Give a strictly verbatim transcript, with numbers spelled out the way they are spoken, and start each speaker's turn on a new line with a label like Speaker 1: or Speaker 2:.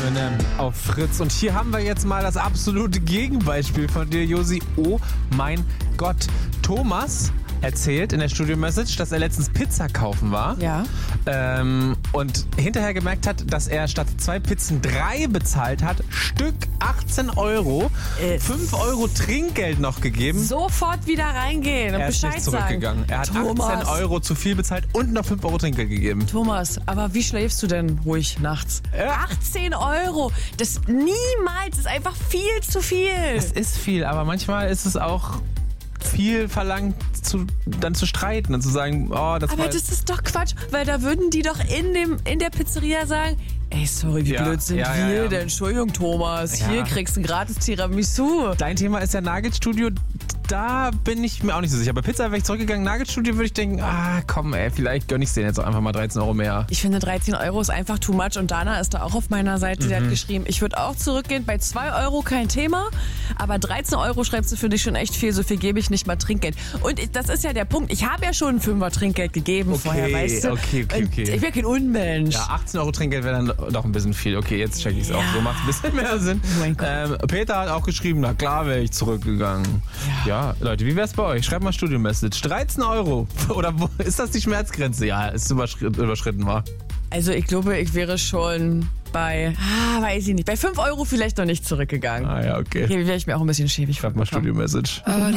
Speaker 1: Eminem auf Fritz. Und hier haben wir jetzt mal das absolute Gegenbeispiel von dir, Josi. Oh mein Gott. Thomas erzählt in der Studio-Message, dass er letztens Pizza kaufen war.
Speaker 2: Ja.
Speaker 1: Ähm, und hinterher gemerkt hat, dass er statt zwei Pizzen drei bezahlt hat. Stück achtzehn Euro.
Speaker 2: Äh,
Speaker 1: fünf Euro Trinkgeld noch gegeben.
Speaker 2: Sofort wieder reingehen und
Speaker 1: er ist
Speaker 2: Bescheid
Speaker 1: nicht zurückgegangen.
Speaker 2: sagen.
Speaker 1: Er hat
Speaker 2: Thomas.
Speaker 1: achtzehn Euro zu viel bezahlt und noch fünf Euro Trinkgeld gegeben.
Speaker 2: Thomas, aber wie schläfst du denn ruhig nachts?
Speaker 1: Ja.
Speaker 2: achtzehn Euro. Das niemals. Das ist einfach viel zu viel.
Speaker 1: Es ist viel, aber manchmal ist es auch viel verlangt, zu, dann zu streiten und zu sagen, oh, das
Speaker 2: Aber
Speaker 1: war...
Speaker 2: das ist doch Quatsch, weil da würden die doch in, dem, in der Pizzeria sagen, ey, sorry, wie
Speaker 1: Ja,
Speaker 2: blöd sind
Speaker 1: ja,
Speaker 2: wir
Speaker 1: ja, ja.
Speaker 2: denn? Entschuldigung, Thomas,
Speaker 1: Ja.
Speaker 2: hier kriegst du ein gratis Tiramisu.
Speaker 1: Dein Thema ist ja Nagelstudio. Da bin ich mir auch nicht so sicher. Bei Pizza wäre ich zurückgegangen. Nagelstudio würde ich denken, ah, komm, ey, vielleicht gönn ich denen jetzt auch einfach mal dreizehn Euro mehr.
Speaker 2: Ich finde, dreizehn Euro ist einfach too much und Dana ist da auch auf meiner Seite. Die hat geschrieben, ich würde auch zurückgehen. Bei zwei Euro kein Thema, aber dreizehn Euro schreibst du für dich schon echt viel. So viel gebe ich nicht mal Trinkgeld. Und das ist ja der Punkt. Ich habe ja schon einen Fünfer Trinkgeld gegeben
Speaker 1: Okay,
Speaker 2: vorher, weißt du?
Speaker 1: okay, okay,
Speaker 2: Und
Speaker 1: okay.
Speaker 2: ich bin kein Unmensch.
Speaker 1: Ja, achtzehn Euro Trinkgeld wäre dann doch ein bisschen viel. Okay, jetzt check ich es auch. So macht es ein bisschen mehr Sinn.
Speaker 2: Oh mein Gott.
Speaker 1: Ähm, Peter hat auch geschrieben, na klar wäre ich zurückgegangen. Ja. ja, Leute, wie wär's bei euch? Schreibt mal Studio-Message. dreizehn Euro. Oder wo, ist das die Schmerzgrenze? Ja, ist überschritten, überschritten war.
Speaker 2: Also ich glaube, ich wäre schon bei, ah, weiß ich nicht, bei fünf Euro vielleicht noch nicht zurückgegangen.
Speaker 1: Ah ja, okay.
Speaker 2: Hier wäre ich mir auch ein bisschen schäbig
Speaker 1: Schreibt mal
Speaker 2: vorgekommen.
Speaker 1: Studio-Message.